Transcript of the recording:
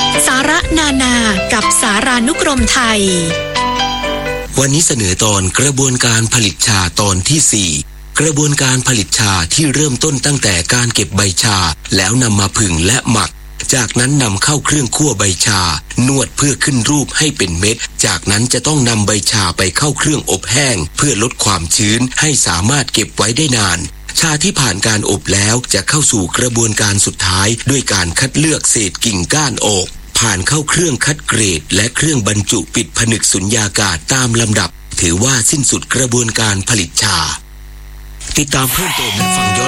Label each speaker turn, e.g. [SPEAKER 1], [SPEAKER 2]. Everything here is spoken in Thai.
[SPEAKER 1] สาระนานากับสารานุกรมไทย
[SPEAKER 2] วันนี้เสนอตอนกระบวนการผลิตชาตอนที่ 4กระบวนการผลิตชาที่เริ่มต้นตั้งแต่การเก็บใบชาแล้วนำมาผึ่งและหมักจากนั้นนำเข้าเครื่องคั่วใบชานวดเพื่อขึ้นรูปให้เป็นเม็ดจากนั้นจะต้องนำใบชาไปเข้าเครื่องอบแห้งเพื่อลดความชื้นให้สามารถเก็บไว้ได้นานชาที่ผ่านการอบแล้วจะเข้าสู่กระบวนการสุดท้ายด้วยการคัดเลือกเศษกิ่งก้านออกผ่านเข้าเครื่องคัดเกรดและเครื่องบรรจุปิดผนึกสุญญากาศตามลำดับถือว่าสิ้นสุดกระบวนการผลิตชาติดตามเพิ่มเติมและฟังย้อน